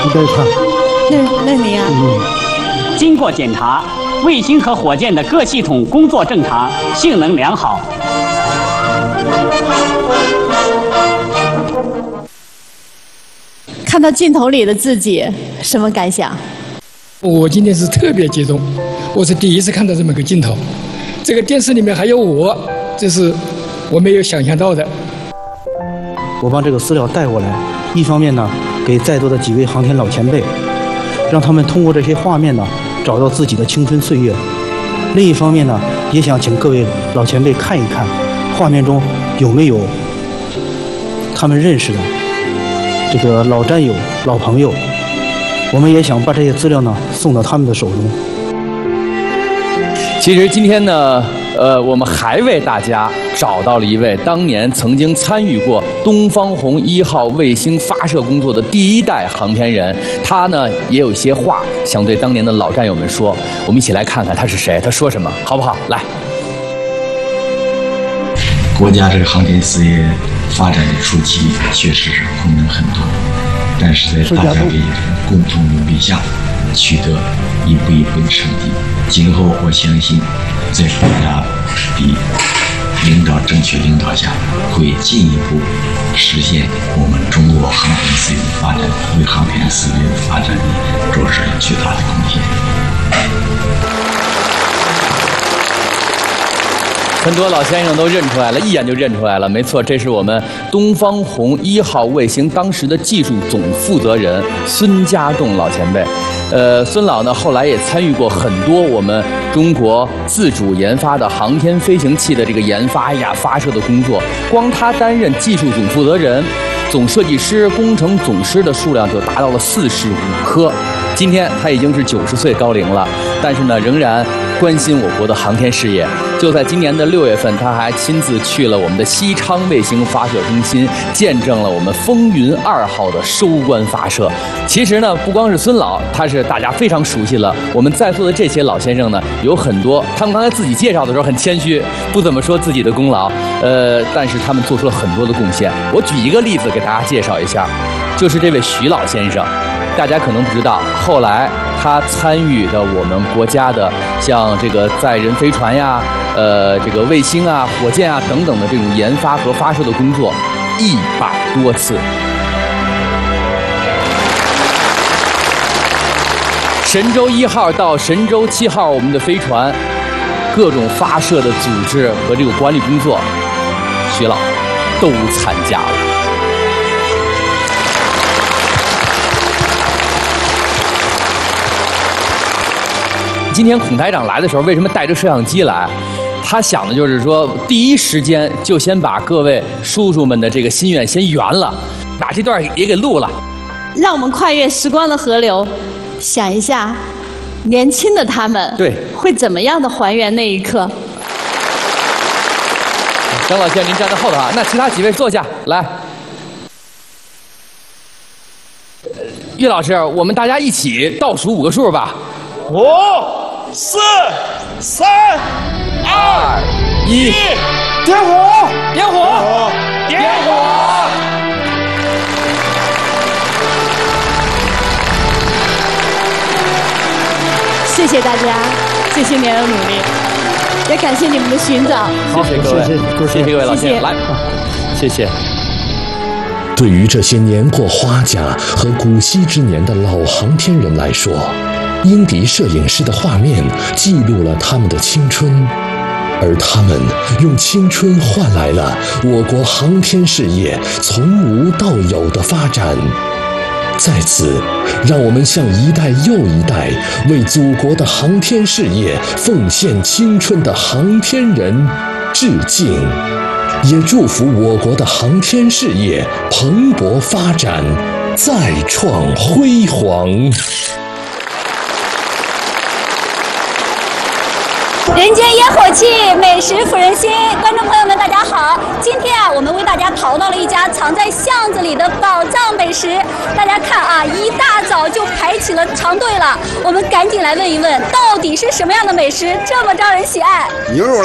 应该差。 那你啊？ 经过检查，卫星和火箭的各系统工作正常，性能良好。 看到镜头里的自己，什么感想？ 我今天是特别激动，我是第一次看到这么个镜头，这个电视里面还有我，这是我没有想象到的。 我把这个资料带过来，一方面呢，给在座的几位航天老前辈，让他们通过这些画面呢，找到自己的青春岁月；另一方面呢，也想请各位老前辈看一看，画面中有没有他们认识的这个老战友、老朋友。我们也想把这些资料呢送到他们的手中。 其实今天呢，我们还为大家找到了一位当年曾经参与过东方红1号卫星发射工作的第一代航天人，他呢也有一些话想对当年的老战友们说。我们一起来看看他是谁，他说什么，好不好？来， 国家这个航天事业发展的初期确实是困难很多，但是在大家的共同努力下，取得一步一步的成绩。今后我相信，在国家的正确领导下，会进一步实现我们中国航天事业的发展，为航天事业的发展做出巨大的贡献。 很多老先生都认出来了，一眼就认出来了。没错，这是我们东方红1号卫星当时的技术总负责人孙家栋老前辈。孙老呢后来也参与过很多我们中国自主研发的航天飞行器的这个研发呀、发射的工作。光他担任技术总负责人、总设计师、工程总师的数量就达到了45颗。今天他已经是90岁高龄了，但是呢，仍然关心我国的航天事业。就在今年的6月份，他还亲自去了我们的西昌卫星发射中心，见证了我们风云2号的收官发射。其实呢，不光是孙老，他是大家非常熟悉了。我们在座的这些老先生呢，有很多，他们刚才自己介绍的时候很谦虚，不怎么说自己的功劳，但是他们做出了很多的贡献。我举一个例子给大家介绍一下，就是这位徐老先生。大家可能不知道，后来他参与的我们国家的像这个载人飞船呀、这个卫星啊、火箭啊等等的这种研发和发射的工作100多次。神舟1号到神舟7号，我们的飞船各种发射的组织和这个管理工作，徐老都参加了。今天孔台长来的时候，为什么带着摄像机来？他想的就是说，第一时间就先把各位叔叔们的这个心愿先圆了，把这段也给录了。 让我们跨越时光的河流，想一下，年轻的他们对会怎么样的还原那一刻？ 张老先生，您站在后头啊。那其他几位坐下来。岳老师，我们大家一起倒数5个数吧。 5、4、3、2、1，点火！ 点火！点火！ 谢谢大家，谢谢您的努力，也感谢你们的寻找。 好，谢谢各位，谢谢各位老先生，来，谢谢。 对于这些年过花甲和古稀之年的老航天人来说，英迪摄影师的画面记录了他们的青春，而他们用青春换来了我国航天事业从无到有的发展。在此，让我们向一代又一代为祖国的航天事业奉献青春的航天人致敬，也祝福我国的航天事业蓬勃发展，再创辉煌。 人间烟火气，美食抚人心。观众朋友们，大家好！今天啊，我们为大家淘到了一家藏在巷子里的宝藏美食。大家看啊，一大早就排起了长队了。我们赶紧来问一问，到底是什么样的美食这么招人喜爱？ 牛肉